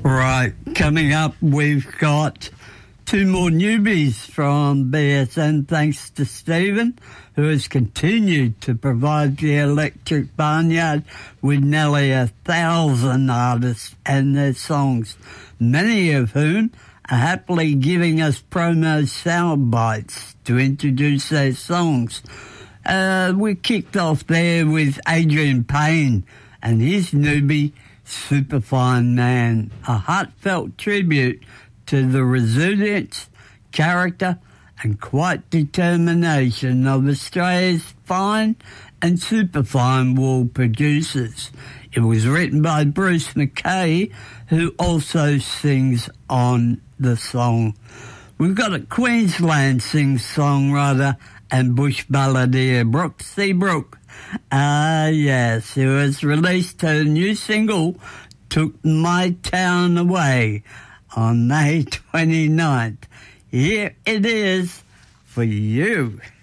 Right, coming up, we've got two more newbies from BSN, thanks to Stephen, who has continued to provide the Electric Barnyard with nearly 1,000 artists and their songs, many of whom are happily giving us promo sound bites to introduce their songs. We kicked off there with Adrian Payne and his newbie, Superfine Man, a heartfelt tribute to the resilience, character and quiet determination of Australia's fine and superfine wool producers. It was written by Bruce McKay, who also sings on the song. We've got a Queensland singer-songwriter and bush balladeer, Brooke Seabrook. Yes, who has released her new single, Took My Town Away, on May 29th. Here it is for you.